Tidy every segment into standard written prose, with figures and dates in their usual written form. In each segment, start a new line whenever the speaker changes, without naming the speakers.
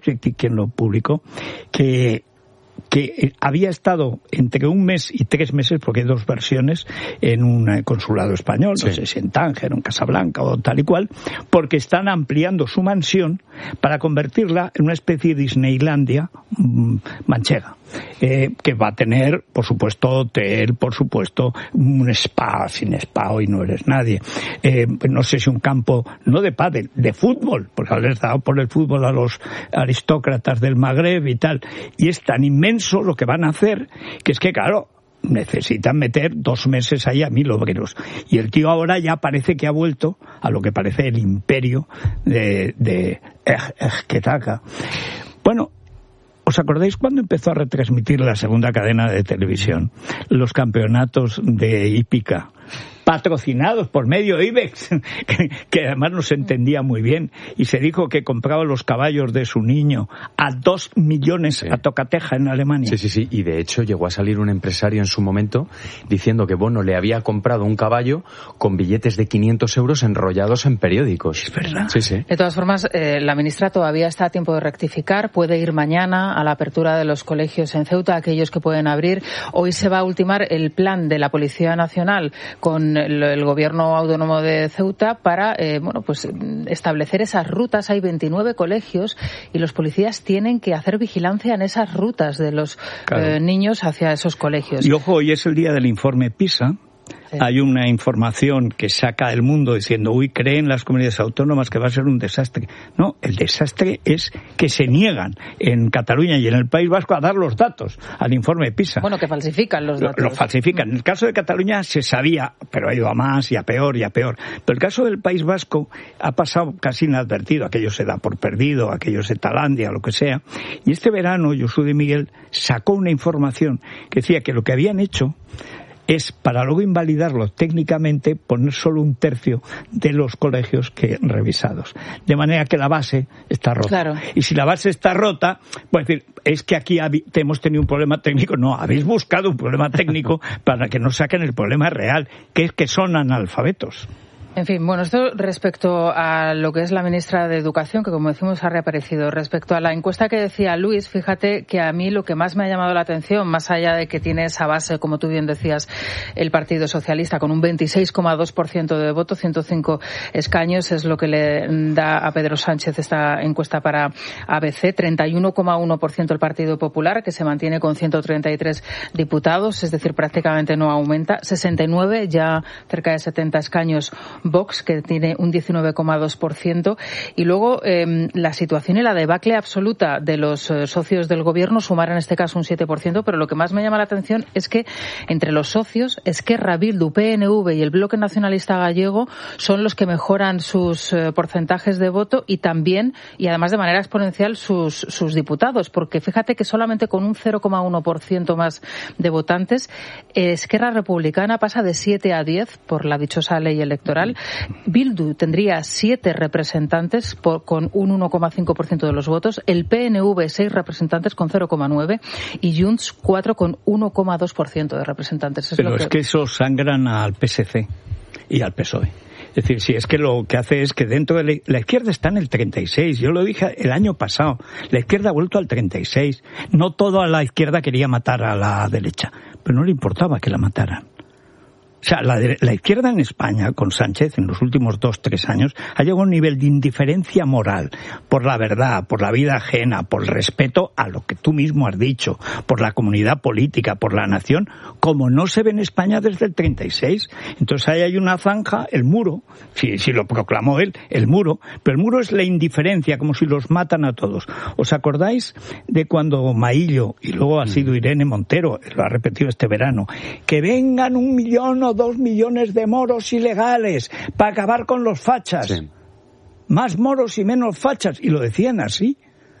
quien lo publicó, que había estado entre 1 mes y 3 meses, porque hay 2 versiones, en un consulado español, no sé si en Tánger, en Casablanca o tal y cual, porque están ampliando su mansión para convertirla en una especie de Disneylandia manchega, que va a tener, por supuesto, hotel, por supuesto, un spa. Sin spa hoy no eres nadie. No sé si un campo, no de pádel, de fútbol, porque les dado por el fútbol a los aristócratas del Magreb y tal. Y es tan inmenso lo que van a hacer, que es que, claro, necesitan meter 2 meses ahí a 1.000 obreros. Y el tío ahora ya parece que ha vuelto a lo que parece el imperio de Ejketaka. Bueno, ¿os acordáis cuando empezó a retransmitir la segunda cadena de televisión los campeonatos de hípica? Patrocinados por medio IBEX, que además no se entendía muy bien, y se dijo que compraba los caballos de su niño a 2 millones a tocateja en Alemania.
Sí, y de hecho llegó a salir un empresario en su momento diciendo que Bono le había comprado un caballo con billetes de 500 euros enrollados en periódicos.
Es verdad.
Sí.
De todas formas, la ministra todavía está a tiempo de rectificar, puede ir mañana a la apertura de los colegios en Ceuta, aquellos que pueden abrir. Hoy se va a ultimar el plan de la Policía Nacional con el gobierno autónomo de Ceuta para establecer esas rutas. Hay 29 colegios y los policías tienen que hacer vigilancia en esas rutas de los niños hacia esos colegios.
Y ojo, hoy es el día del informe PISA. Sí. Hay una información que saca el mundo diciendo, creen las comunidades autónomas que va a ser un desastre. No, el desastre es que se niegan en Cataluña y en el País Vasco a dar los datos al informe PISA.
Bueno, que falsifican los datos.
Lo falsifican. En el caso de Cataluña se sabía, pero ha ido a más y a peor y a peor. Pero el caso del País Vasco ha pasado casi inadvertido. Aquello se da por perdido, aquello se talandia, lo que sea. Y este verano Josu de Miguel sacó una información que decía que lo que habían hecho es, para luego invalidarlo técnicamente, poner solo 1/3 de los colegios que revisados. De manera que la base está rota.
Claro.
Y si la base está rota, pues decir, es que aquí hemos tenido un problema técnico. No, habéis buscado un problema técnico para que no saquen el problema real, que es que son analfabetos.
En fin, bueno, esto respecto a lo que es la ministra de Educación, que como decimos ha reaparecido. Respecto a la encuesta que decía Luis, fíjate que a mí lo que más me ha llamado la atención, más allá de que tiene esa base, como tú bien decías, el Partido Socialista, con un 26,2% de voto, 105 escaños, es lo que le da a Pedro Sánchez esta encuesta para ABC, 31,1% el Partido Popular, que se mantiene con 133 diputados, es decir, prácticamente no aumenta, 69, ya cerca de 70 escaños Vox, que tiene un 19,2%, y luego la situación y la debacle absoluta de los socios del gobierno sumar en este caso un 7%, pero lo que más me llama la atención es que entre los socios, Esquerra, Bildu, PNV y el Bloque Nacionalista Gallego son los que mejoran sus porcentajes de voto y también, y además de manera exponencial, sus diputados, porque fíjate que solamente con un 0,1% más de votantes, Esquerra Republicana pasa de 7 a 10 por la dichosa ley electoral. Bildu tendría 7 representantes con un 1,5% de los votos, el PNV 6 representantes con 0,9 y Junts 4 con 1,2% de representantes.
Pero es que eso sangran al PSC y al PSOE. Es decir, si es que lo que hace es que dentro de la izquierda está en el 36. Yo lo dije el año pasado. La izquierda ha vuelto al 36. No toda la izquierda quería matar a la derecha, pero no le importaba que la mataran. O sea, la izquierda en España, con Sánchez, en los últimos 2-3 años, ha llegado a un nivel de indiferencia moral por la verdad, por la vida ajena, por el respeto a lo que tú mismo has dicho, por la comunidad política, por la nación, como no se ve en España desde el 36. Entonces ahí hay una zanja, el muro, si lo proclamó él, el muro, pero el muro es la indiferencia, como si los matan a todos. ¿Os acordáis de cuando Maillo, y luego ha sido Irene Montero, lo ha repetido este verano, que vengan 1 millón o 2 millones de moros ilegales para acabar con los fachas? Sí. Más moros y menos fachas. Y lo decían así.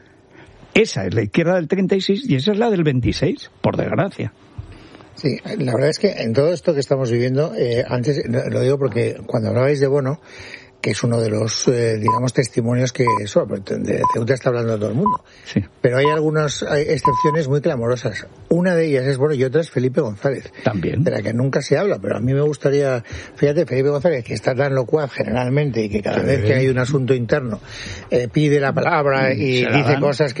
Esa es la izquierda del 36 y esa es la del 26, por desgracia.
Sí, la verdad es que en todo esto que estamos viviendo, antes lo digo porque cuando hablabais de Bono, que es uno de los, digamos, testimonios que de Ceuta está hablando todo el mundo.
Sí.
Pero hay algunas excepciones muy clamorosas. Una de ellas es, y otra es Felipe González.
También.
De la que nunca se habla, pero a mí me gustaría, fíjate, Felipe González, que está tan locuaz generalmente y que cada vez que hay un asunto interno pide la palabra y dice cosas